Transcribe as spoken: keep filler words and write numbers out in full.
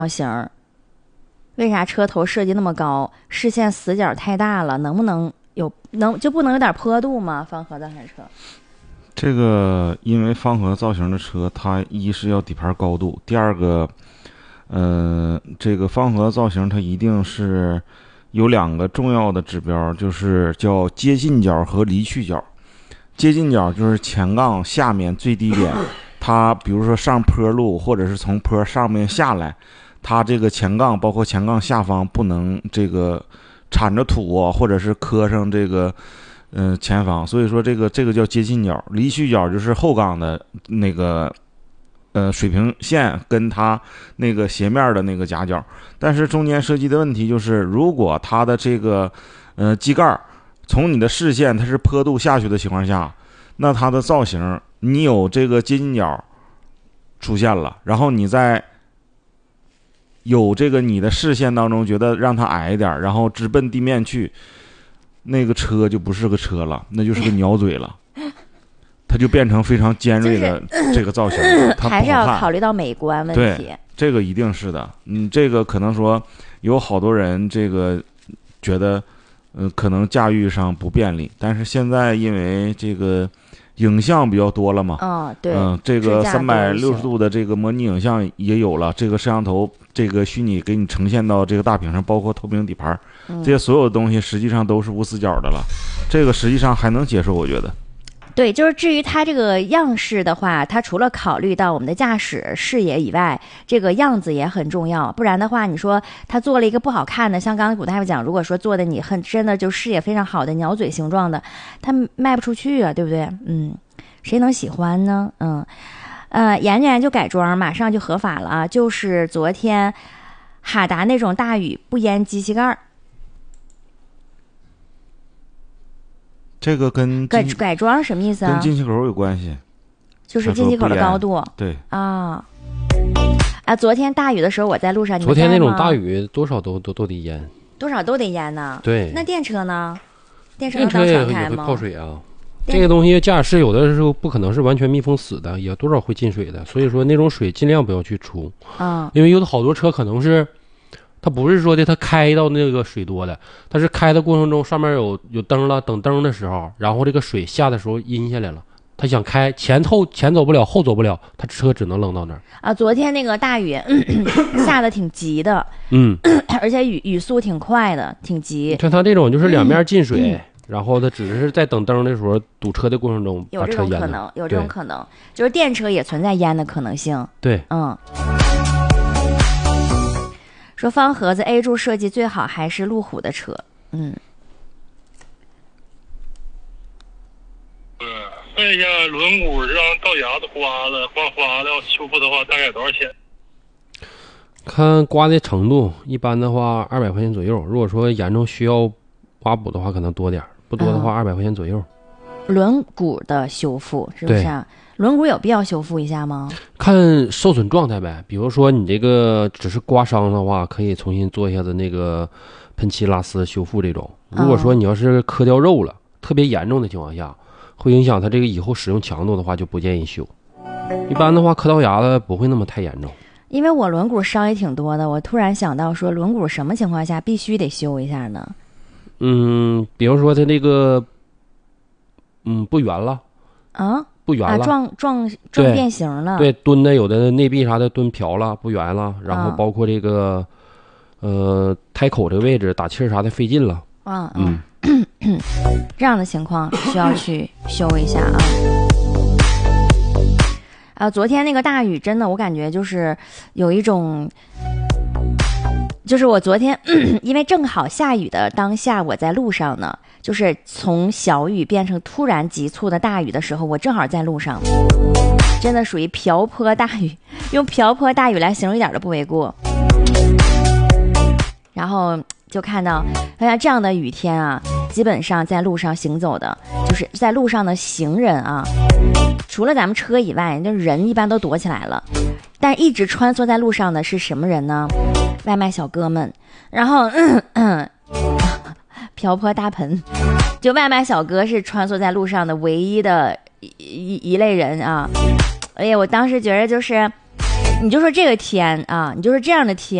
造型，为啥车头设计那么高，视线死角太大了？能不能有能就不能有点坡度吗？方盒造型车？ 这个因为方盒造型的车，它一是要底盘高度，第二个，呃，这个方盒造型它一定是有两个重要的指标，就是叫接近角和离去角。接近角就是前杠下面最低点，它比如说上坡路或者是从坡上面下来，它这个前杠包括前杠下方不能这个铲着土啊，或者是磕上这个嗯、呃、前方，所以说这个这个叫接近角。离去角就是后杠的那个呃水平线跟它那个斜面的那个夹角，但是中间涉及的问题就是，如果它的这个呃机盖从你的视线它是坡度下去的情况下，那它的造型你有这个接近角出现了，然后你在有这个你的视线当中觉得让它矮一点，然后直奔地面去，那个车就不是个车了，那就是个鸟嘴了，它就变成非常尖锐的这个造型，就是它还是要考虑到美观问题。 对，这个一定是的。嗯，这个可能说有好多人这个觉得呃，可能驾驭上不便利，但是现在因为这个影像比较多了嘛， 嗯，对， 嗯，这个三百六十度的这个模拟影像也有了，这个摄像头这个虚拟给你呈现到这个大屏上，包括透明底盘， 嗯、 这些所有的东西实际上都是无死角的了，这个实际上还能接受，我觉得。 对，就是至于它这个样式的话，它除了考虑到我们的驾驶视野以外，这个样子也很重要。不然的话，你说它做了一个不好看的，像刚刚古大夫讲，如果说做的你很真的就视野非常好的鸟嘴形状的，它卖不出去啊，对不对？嗯，谁能喜欢呢？嗯，呃，研究研究改装，马上就合法了啊！就是昨天哈达那种大宇不淹机器盖。 这个跟改改装什么意思啊？ 跟进气口有关系， 就是进气口的高度。 对啊啊！昨天大雨的时候，我在路上， 昨天那种大雨多少都都都得淹， 多少都得淹呢。 对， 那电车呢？电车电车也也会泡水啊。这个东西驾驶有的时候不可能是完全密封死的，也多少会进水的。所以说那种水尽量不要去出啊， 因为有的好多车可能是。它不是说的它开到那个水多的，它是开的过程中上面有有灯了，等灯的时候，然后这个水下的时候阴下来了，他想开前后前走不了后走不了，他车只能扔到那儿啊。昨天那个大雨下的挺急的， 嗯， 而且雨雨速挺快的，挺急。 像他这种就是两面进水，嗯、然后他只是在等灯的时候堵车的过程中有这种可能，有这种可能，就是电车也存在淹的可能性。 对， 嗯。说方盒子 A 柱设计最好还是路虎的车，嗯。 嗯，问一下轮毂上道牙子刮了，刮花了要修复的话大概多少钱？ 看刮的程度，一般的话二百块钱左右。如果说严重需要刮补的话，可能多点，不多的话二百、嗯、块钱左右。 轮毂的修复是不是啊？轮毂有必要修复一下吗？ 看受损状态呗。比如说你这个只是刮伤的话，可以重新做一下子那个喷漆拉丝修复这种。如果说你要是磕掉肉了、嗯、特别严重的情况下，会影响它这个以后使用强度的话，就不建议修。一般的话磕到牙的不会那么太严重。 因为我轮毂伤也挺多的，我突然想到说轮毂什么情况下必须得修一下呢？ 嗯，比如说它这个嗯不圆了啊， 不圆了， 啊、撞撞撞变形了， 对，蹲的有的内壁啥的蹲瓢了，不圆了，然后包括这个、嗯、呃胎口这个位置打气啥的费劲了， 啊嗯，嗯这样的情况需要去修一下啊。啊，昨天那个大雨真的，我感觉就是有一种。就是我昨天因为正好下雨的当下我在路上呢，就是从小雨变成突然急促的大雨的时候，我正好在路上，真的属于瓢泼大雨，用瓢泼大雨来形容一点都不为过。然后就看到大家这样的雨天啊，基本上在路上行走的就是在路上的行人啊，除了咱们车以外，就人一般都躲起来了，但一直穿梭在路上的是什么人呢？外卖小哥们。然后嗯嗯瓢泼大盆，就外卖小哥是穿梭在路上的唯一的一一一类人啊。哎呀，我当时觉得就是你就说这个天啊，你就是这样的天。